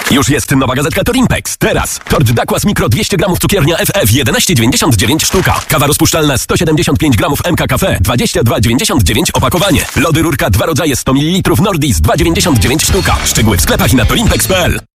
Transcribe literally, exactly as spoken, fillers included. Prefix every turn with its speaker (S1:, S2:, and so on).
S1: Już jest nowa gazetka Torimpex. Teraz tort Dakłas Mikro dwieście gramów cukiernia F F jedenaście dziewięćdziesiąt dziewięć sztuka. Kawa rozpuszczalna sto siedemdziesiąt pięć gramów M K Cafe dwadzieścia dwa dziewięćdziesiąt dziewięć opakowanie. Lody Rurka dwa rodzaje sto mililitrów Nordis dwa dziewięćdziesiąt dziewięć sztuka. Szczegóły w sklepach i na torimpex kropka p l.